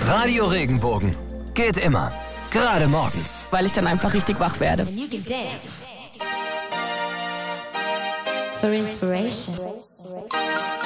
Radio Regenbogen. Geht immer. Gerade morgens. Weil ich dann einfach richtig wach werde. And you can dance. For inspiration.